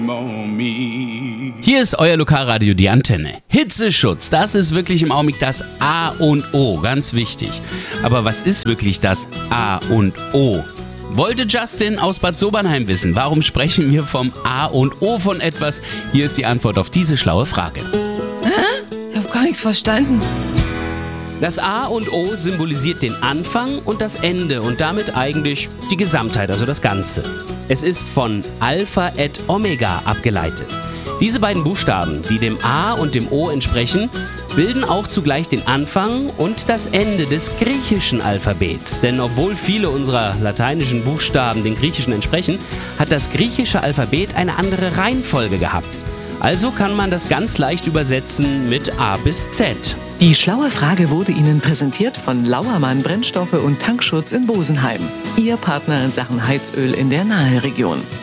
Hier ist euer Lokalradio, die Antenne. Hitzeschutz, das ist wirklich im Augenblick das A und O, ganz wichtig. Aber was ist wirklich das A und O? Wollte Justin aus Bad Sobernheim wissen, warum sprechen wir vom A und O von etwas? Hier ist die Antwort auf diese schlaue Frage. Hä? Ich hab gar nichts verstanden. Das A und O symbolisiert den Anfang und das Ende und damit eigentlich die Gesamtheit, also das Ganze. Es ist von Alpha et Omega abgeleitet. Diese beiden Buchstaben, die dem A und dem O entsprechen, bilden auch zugleich den Anfang und das Ende des griechischen Alphabets. Denn obwohl viele unserer lateinischen Buchstaben den griechischen entsprechen, hat das griechische Alphabet eine andere Reihenfolge gehabt. Also kann man das ganz leicht übersetzen mit A bis Z. Die schlaue Frage wurde Ihnen präsentiert von Lauermann Brennstoffe und Tankschutz in Bosenheim. Ihr Partner in Sachen Heizöl in der Naheregion.